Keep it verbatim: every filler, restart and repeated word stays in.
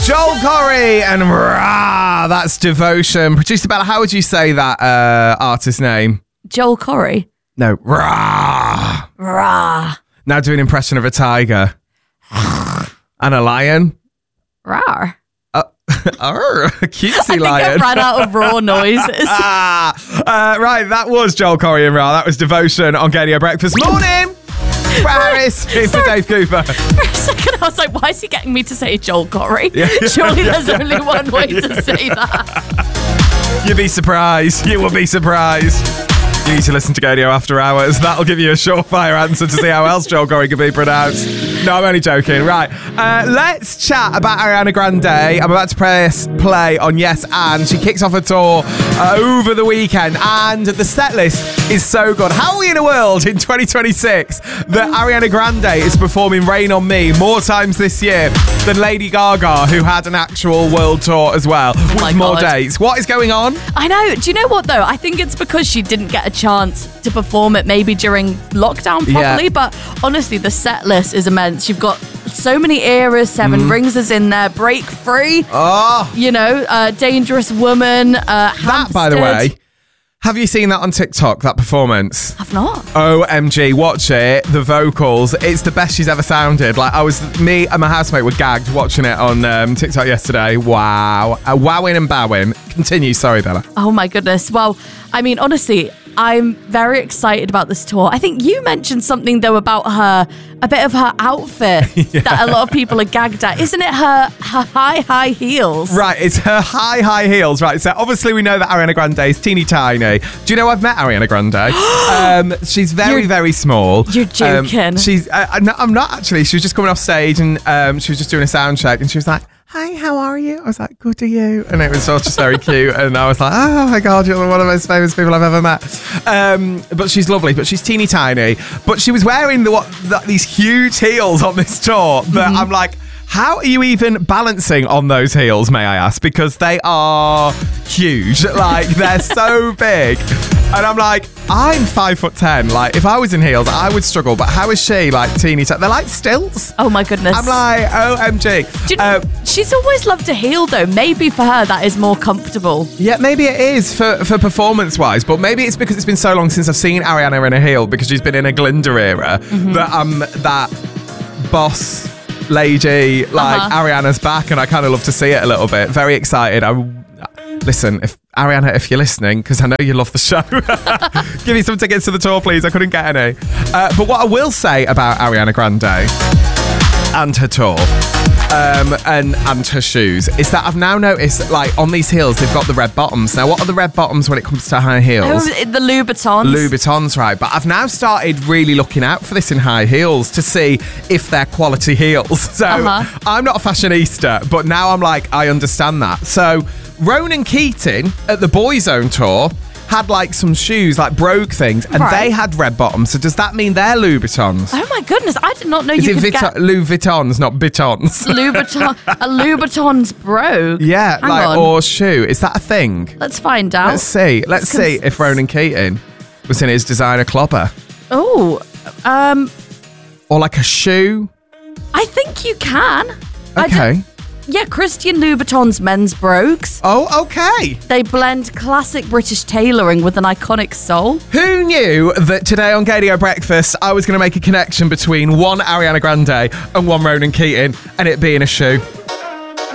Joel Corry and Rah, that's Devotion. Producer Bella, how would you say that uh, artist name? Joel Corry. No, Rah. Rah. Now do an impression of a tiger. And a lion. Rah. Uh, oh, a cutesy I think lion. I ran out of raw noises. ah, uh, right, that was Joel Corry and Rah. That was Devotion on Radio Breakfast. Morning! Paris, it's for Dave Cooper. For a second, I was like, why is he getting me to say Joel Corry? Yeah. Surely there's only one way to say that. You'd be surprised. You will be surprised. You need to listen to Radio After Hours. That'll give you a surefire answer to see how else Joel Corry could be pronounced. No, I'm only joking. Right. Uh, let's chat about Ariana Grande. I'm about to press play on Yes And. She kicks off a tour uh, over the weekend, and the set list is so good. How are we in a world in twenty twenty-six that Ariana Grande is performing Rain on Me more times this year than Lady Gaga, who had an actual world tour as well, oh with more God. dates? What is going on? I know. Do you know what, though? I think it's because she didn't get a chance to perform it maybe during lockdown properly, yeah. But honestly, the set list is immense. You've got so many eras. Seven mm. Rings is in there. Break Free. Oh. You know, uh, Dangerous Woman. Uh, that, by the way, have you seen that on TikTok, that performance? I've not. O M G, watch it. The vocals, it's the best she's ever sounded. Like, I was, me and my housemate were gagged watching it on um, TikTok yesterday. Wow. Uh, wowing and bowing. Continue, sorry, Bella. Oh my goodness. Well, I mean, honestly, I'm very excited about this tour. I think you mentioned something, though, about her, a bit of her outfit yeah. that a lot of people are gagged at. Isn't it her, her high, high heels? Right, it's her high, high heels. Right, so obviously we know that Ariana Grande is teeny tiny. Do you know I've met Ariana Grande? um, she's very, you're, very small. You're joking. Um, she's. Uh, I'm not actually. She was just coming off stage and um, she was just doing a sound check and she was like, hi, how are you? I was like, good, are you? And it was all just very cute. And I was like, oh my God, you're one of the most famous people I've ever met. Um, but she's lovely, but she's teeny tiny. But she was wearing the, what, the, these huge heels on this tour that mm-hmm. I'm like, how are you even balancing on those heels, may I ask? Because they are huge. Like, they're so big. And I'm like, I'm five foot ten. Like, if I was in heels, I would struggle. But how is she, like, teeny tiny? They're like stilts. Oh, my goodness. I'm like, O M G. You know, um, she's always loved a heel, though. Maybe for her, that is more comfortable. Yeah, maybe it is for, for performance-wise. But maybe it's because it's been so long since I've seen Ariana in a heel, because she's been in a Glinda era, mm-hmm. that I'm that boss lady, like, uh-huh. Ariana's back, and I kind of love to see it a little bit. Very excited. I Listen, if Ariana, if you're listening, because I know you love the show, give me some tickets to the tour, please. I couldn't get any. Uh, but what I will say about Ariana Grande and her tour um, and, and her shoes is that I've now noticed, like, on these heels, they've got the red bottoms. Now, what are the red bottoms when it comes to high heels? Oh, the Louboutins. Louboutins, right. But I've now started really looking out for this in high heels to see if they're quality heels. So uh-huh. I'm not a fashionista, but now I'm like, I understand that. So Ronan Keating at the Boyzone tour had like some shoes, like brogue things, and right. they had red bottoms. So does that mean they're Louboutins? Oh my goodness, I did not know Is you it could Vita- get... Louboutins, not Bitons. Louboutin, a Louboutins brogue? Yeah, Hang like, on. or shoe. Is that a thing? Let's find out. Let's see. Let's see if Ronan Keating was in his designer clobber. Oh, um... Or like a shoe? I think you can. Okay. Yeah, Christian Louboutin's men's brogues. Oh, okay. They blend classic British tailoring with an iconic soul. Who knew that today on Gadio Breakfast, I was going to make a connection between one Ariana Grande and one Ronan Keating, and it being a shoe?